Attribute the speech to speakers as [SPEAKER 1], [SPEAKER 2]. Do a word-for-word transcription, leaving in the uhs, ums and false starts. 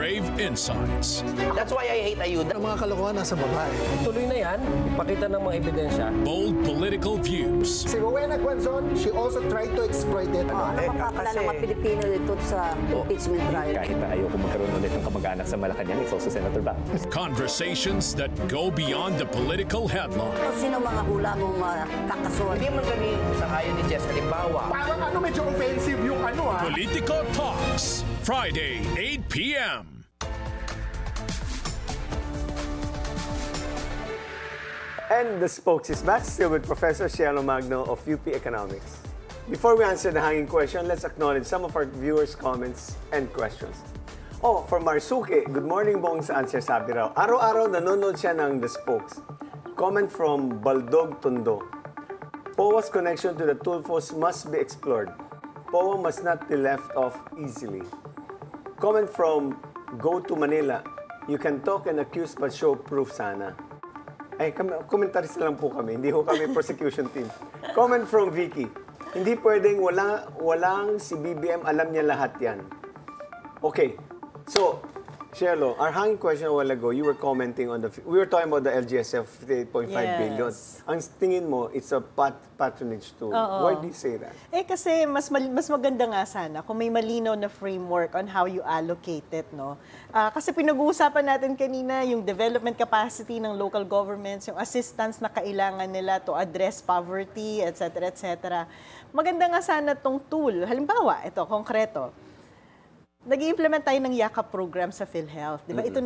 [SPEAKER 1] crave insights.
[SPEAKER 2] That's why I hate ayuda.
[SPEAKER 3] Ang mga kalokohan nasa babae.
[SPEAKER 4] Tuloy na yan, ipakita ng mga ebidensya.
[SPEAKER 1] Bold political views.
[SPEAKER 3] Si Rowena Guanzon, she also tried to exploit it.
[SPEAKER 5] Ano makakala ng mga Pilipino dito sa impeachment trial?
[SPEAKER 6] Kahit na ayaw ko magkaroon ulit ng kamag-anak sa Malacanang, it's also Senator Bang.
[SPEAKER 1] Conversations that go beyond the political headline.
[SPEAKER 5] Sino mga hula mong uh, kakasuhan?
[SPEAKER 2] Hindi man kami sa ayon ni Jess. Halimbawa,
[SPEAKER 3] Parang ano, medyo offensive yung ano ah.
[SPEAKER 1] Politico Talks, Friday, eight p m
[SPEAKER 7] And the spokes is back, still with Professor Cielo Magno of U P Economics. Before we answer the hanging question, let's acknowledge some of our viewers' comments and questions. Oh, for Marsuke, good morning Bong, saan siya sabi raw. Araw-araw nanonood siya ng The Spokes. Comment from Baldog Tondo. P O A's connection to the Tulfos must be explored. P O A must not be left off easily. Comment from Go to Manila. You can talk and accuse but show proof sana. Ay, commentaries lang po kami. Hindi ho kami prosecution team. Comment from Vicky. Hindi pwedeng wala, walang si B B M, alam niya lahat yan. Okay. So, Cielo, our hanging question a while ago, you were commenting on the, we were talking about the L G S F fifty-eight point five
[SPEAKER 8] Yes.
[SPEAKER 7] billion. Ang tingin mo, it's a pat patronage tool.
[SPEAKER 8] Oo.
[SPEAKER 7] Why do you say that?
[SPEAKER 8] Eh kasi mas mal- mas maganda nga sana kung may malinaw na framework on how you allocate it, no? Ah, kasi pinag-uusapan natin kanina yung development capacity ng local governments, yung assistance na kailangan nila to address poverty, et cetera, et cetera. Maganda nga sana tong tool. Halimbawa, ito, konkreto. Nag-i-implement tayo ng YAKAP program sa PhilHealth. Di ba? Ito